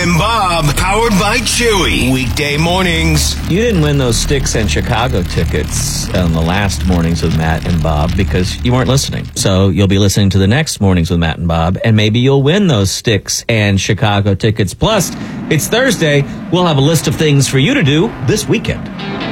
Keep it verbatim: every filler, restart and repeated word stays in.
and Bob, powered by Chewy. Weekday mornings. You didn't win those Styx and Chicago tickets on the last Mornings with Matt and Bob because you weren't listening. So you'll be listening to the next Mornings with Matt and Bob, and maybe you'll win those Styx and Chicago tickets. Plus, it's Thursday. We'll have a list of things for you to do this weekend.